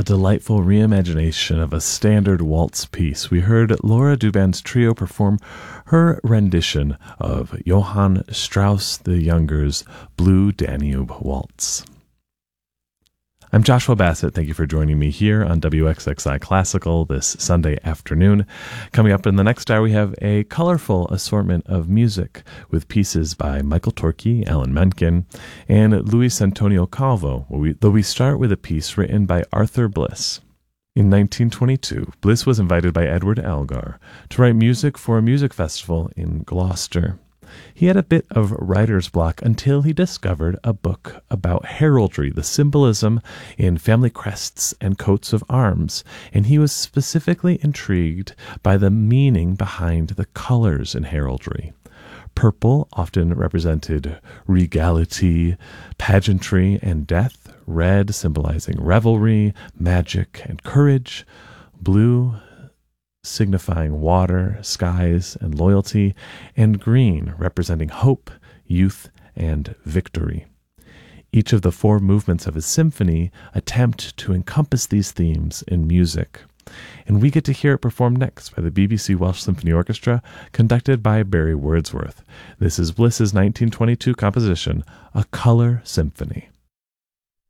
A delightful reimagination of a standard waltz piece. We heard Laura Dubin's trio perform her rendition of Johann Strauss the Younger's Blue Danube Waltz. I'm Joshua Bassett. Thank you for joining me here on WXXI Classical this Sunday afternoon. Coming up in the next hour, we have a colorful assortment of music with pieces by Michael Torke, Alan Menken, and Luis Antonio Calvo, though we start with a piece written by Arthur Bliss. In 1922, Bliss was invited by Edward Elgar to write music for a music festival in Gloucester. He had a bit of writer's block until he discovered a book about heraldry, the symbolism in family crests and coats of arms, and he was specifically intrigued by the meaning behind the colors in heraldry. Purple often represented regality, pageantry, and death. Red symbolizing revelry, magic, and courage. Blue signifying water, skies, and loyalty, and green representing hope, youth, and victory. Each of the four movements of his symphony attempt to encompass these themes in music. And we get to hear it performed next by the BBC Welsh Symphony Orchestra, conducted by Barry Wordsworth. This is Bliss's 1922 composition, A Colour Symphony.